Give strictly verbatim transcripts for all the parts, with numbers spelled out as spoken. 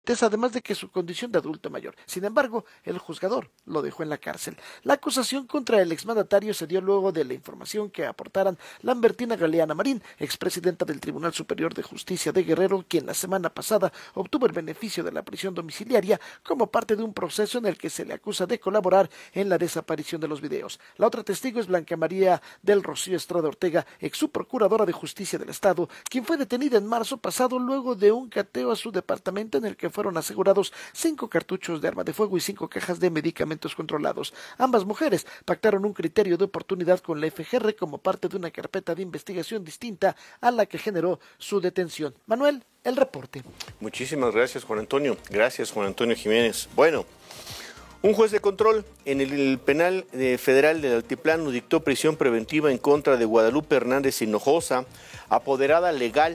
además de que su condición de adulto mayor. Sin embargo, el juzgador lo dejó en la cárcel. La acusación contra el exmandatario se dio luego de la información que aportaran Lambertina Galeana Marín, expresidenta del Tribunal Superior de Justicia de Guerrero, quien la semana pasada obtuvo el beneficio de la prisión domiciliaria como parte de un proceso en el que se le acusa de colaborar en la desaparición de los videos. La otra testigo es Blanca María del Rocío Estrada Ortega, ex subprocuradora de Justicia del Estado, quien fue detenida en marzo pasado luego de un cateo a su departamento en el que fueron asegurados cinco cartuchos de arma de fuego y cinco cajas de medicamentos controlados. Ambas mujeres pactaron un criterio de oportunidad con la F G R como parte de una carpeta de investigación distinta a la que generó su detención. Manuel, el reporte. Muchísimas gracias, Juan Antonio. Gracias, Juan Antonio Jiménez. Bueno, un juez de control en el penal federal del Altiplano dictó prisión preventiva en contra de Guadalupe Hernández Hinojosa, apoderada legal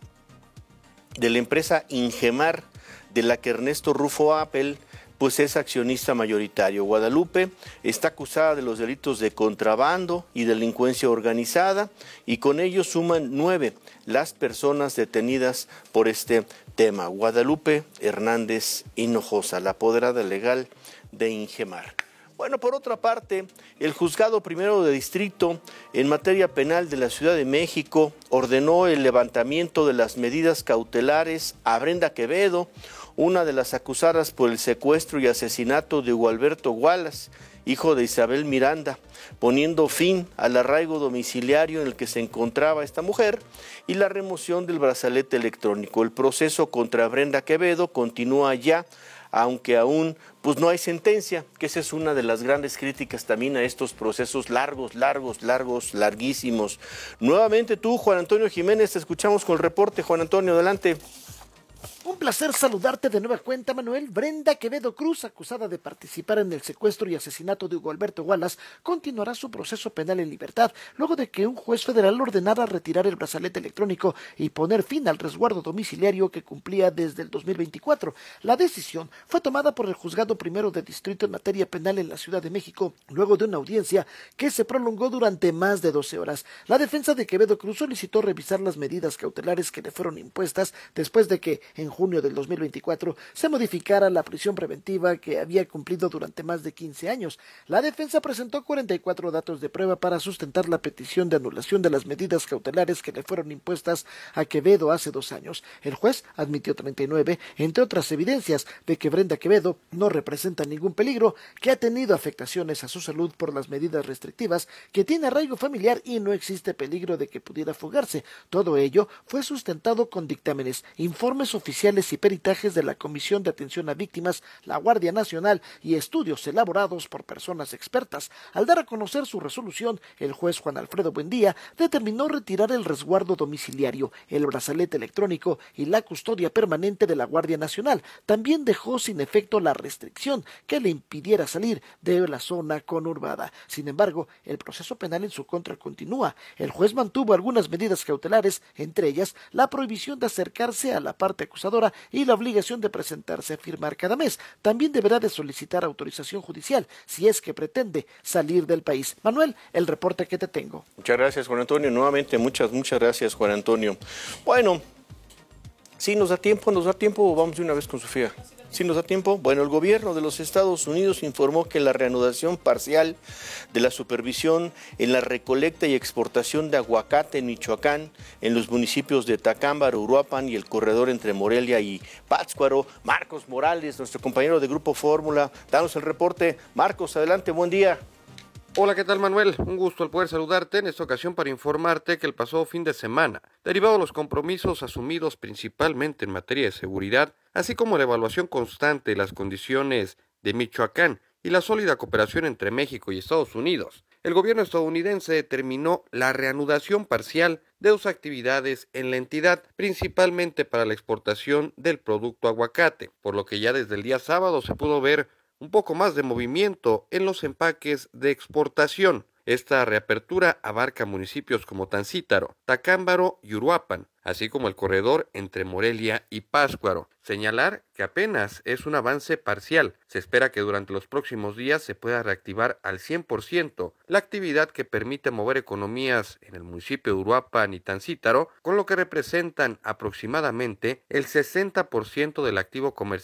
de la empresa Ingemar, de la que Ernesto Rufo Apel pues es accionista mayoritario. Guadalupe está acusada de los delitos de contrabando y delincuencia organizada, y con ello suman nueve las personas detenidas por este tema. Guadalupe Hernández Hinojosa, la apoderada legal de Ingemar. Bueno, por otra parte, el juzgado primero de distrito en materia penal de la Ciudad de México ordenó el levantamiento de las medidas cautelares a Brenda Quevedo, una de las acusadas por el secuestro y asesinato de Hugo Alberto Wallace, hijo de Isabel Miranda, poniendo fin al arraigo domiciliario en el que se encontraba esta mujer y la remoción del brazalete electrónico. El proceso contra Brenda Quevedo continúa ya, aunque aún pues no hay sentencia, que esa es una de las grandes críticas también a estos procesos largos, largos, largos, larguísimos. Nuevamente tú, Juan Antonio Jiménez, te escuchamos con el reporte. Juan Antonio, adelante. Un placer saludarte de nueva cuenta, Manuel. Brenda Quevedo Cruz, acusada de participar en el secuestro y asesinato de Hugo Alberto Wallace, continuará su proceso penal en libertad, luego de que un juez federal ordenara retirar el brazalete electrónico y poner fin al resguardo domiciliario que cumplía desde el dos mil veinticuatro. La decisión fue tomada por el Juzgado Primero de Distrito en materia penal en la Ciudad de México, luego de una audiencia que se prolongó durante más de doce horas. La defensa de Quevedo Cruz solicitó revisar las medidas cautelares que le fueron impuestas después de que, en junio del dos mil veinticuatro, se modificara la prisión preventiva que había cumplido durante más de quince años. La defensa presentó cuarenta y cuatro datos de prueba para sustentar la petición de anulación de las medidas cautelares que le fueron impuestas a Quevedo hace dos años. El juez admitió treinta y nueve, entre otras evidencias de que Brenda Quevedo no representa ningún peligro, que ha tenido afectaciones a su salud por las medidas restrictivas, que tiene arraigo familiar y no existe peligro de que pudiera fugarse. Todo ello fue sustentado con dictámenes, informes oficiales y peritajes de la Comisión de Atención a Víctimas, la Guardia Nacional y estudios elaborados por personas expertas. Al dar a conocer su resolución, el juez Juan Alfredo Buendía determinó retirar el resguardo domiciliario, el brazalete electrónico y la custodia permanente de la Guardia Nacional. También dejó sin efecto la restricción que le impidiera salir de la zona conurbada. Sin embargo, el proceso penal en su contra continúa. El juez mantuvo algunas medidas cautelares, entre ellas la prohibición de acercarse a la parte acusadora y la obligación de presentarse a firmar cada mes. También deberá de solicitar autorización judicial si es que pretende salir del país. Manuel, el reporte que te tengo. Muchas gracias, Juan Antonio. Nuevamente, muchas, muchas gracias, Juan Antonio. Bueno, si nos da tiempo, nos da tiempo, vamos de una vez con Sofía. ¿Sí nos da tiempo? Bueno, el gobierno de los Estados Unidos informó que la reanudación parcial de la supervisión en la recolecta y exportación de aguacate en Michoacán, en los municipios de Tacámbaro, Uruapan y el corredor entre Morelia y Pátzcuaro. Marcos Morales, nuestro compañero de Grupo Fórmula, danos el reporte. Marcos, adelante, buen día. Hola, ¿qué tal, Manuel? Un gusto el poder saludarte en esta ocasión para informarte que el pasado fin de semana, derivado de los compromisos asumidos principalmente en materia de seguridad, así como la evaluación constante de las condiciones de Michoacán y la sólida cooperación entre México y Estados Unidos, el gobierno estadounidense determinó la reanudación parcial de sus actividades en la entidad, principalmente para la exportación del producto aguacate, por lo que ya desde el día sábado se pudo ver un poco más de movimiento en los empaques de exportación. Esta reapertura abarca municipios como Tancítaro, Tacámbaro y Uruapan, así como el corredor entre Morelia y Pátzcuaro. Señalar que apenas es un avance parcial. Se espera que durante los próximos días se pueda reactivar al cien por ciento la actividad que permite mover economías en el municipio de Uruapan y Tancítaro, con lo que representan aproximadamente el sesenta por ciento del activo comercial